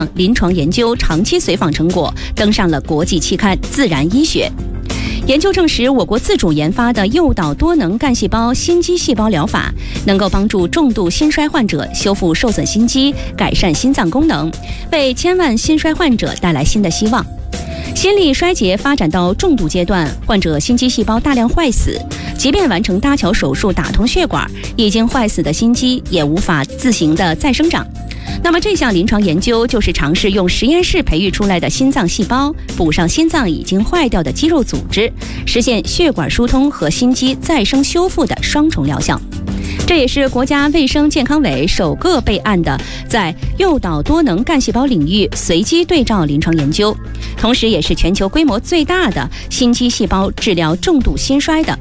临床研究长期随访成果登上了国际期刊《自然医学》。研究证实，我国自主研发的诱导多能干细胞心肌细胞疗法能够帮助重度心衰患者修复受损心肌，改善心脏功能，为千万心衰患者带来新的希望。心力衰竭发展到重度阶段，患者心肌细胞大量坏死，即便完成搭桥手术打通血管，已经坏死的心肌也无法自行的再生长。那么这项临床研究就是尝试用实验室培育出来的心脏细胞补上心脏已经坏掉的肌肉组织，实现血管疏通和心肌再生修复的双重疗效。这也是国家卫生健康委首个备案的在诱导多能干细胞领域随机对照临床研究，同时也是全球规模最大的心肌细胞治疗重度心衰的